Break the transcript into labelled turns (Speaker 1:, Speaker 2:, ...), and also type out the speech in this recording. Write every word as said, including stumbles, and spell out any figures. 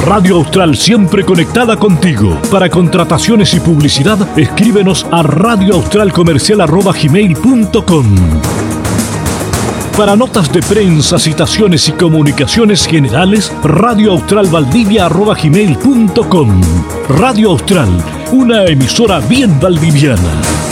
Speaker 1: Radio Austral, siempre conectada contigo. Para contrataciones y publicidad, escríbenos a radioaustralcomercial arroba gmail punto com. Para notas de prensa, citaciones y comunicaciones generales, radioaustralvaldivia arroba gmail punto com. Radio Austral, una emisora bien valdiviana.